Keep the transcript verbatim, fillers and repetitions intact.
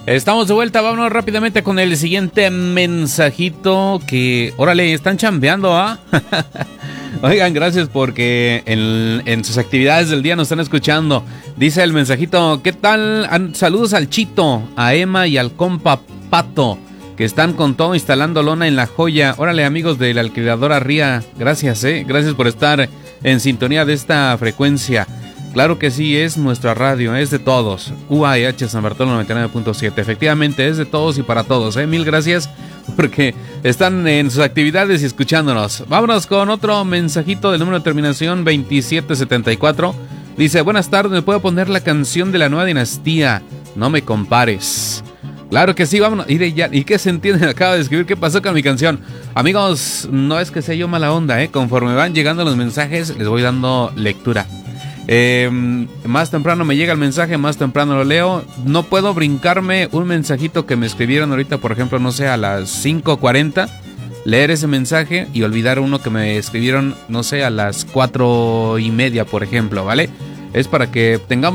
Estamos de vuelta, vámonos rápidamente con el siguiente mensajito que, órale, están chambeando, ¿ah? Oigan, gracias porque en, en sus actividades del día nos están escuchando. Dice el mensajito, ¿qué tal? Saludos al Chito, a Emma y al compa Pato, que están con todo instalando lona en La Joya. Órale, amigos de la alquiladora Ría, gracias, eh, gracias por estar en sintonía de esta frecuencia. Claro que sí, es nuestra radio, es de todos. U A H San Bartolo noventa y nueve punto siete. Efectivamente, es de todos y para todos, ¿eh? Mil gracias porque están en sus actividades y escuchándonos. Vámonos con otro mensajito del número de terminación veintisiete setenta y cuatro. Dice, buenas tardes, ¿me puedo poner la canción de La Nueva Dinastía? No me compares. Claro que sí, vámonos. ¿Y, de ya, ¿y qué se entiende? Acaba de escribir, ¿qué pasó con mi canción? Amigos, no es que sea yo mala onda, ¿eh? Conforme van llegando los mensajes, les voy dando lectura. Eh, más temprano me llega el mensaje, más temprano lo leo. No puedo brincarme un mensajito que me escribieron ahorita, por ejemplo, no sé, a las cinco cuarenta, leer ese mensaje y olvidar uno que me escribieron, no sé, a las cuatro y media, por ejemplo, ¿vale? Es para que tengamos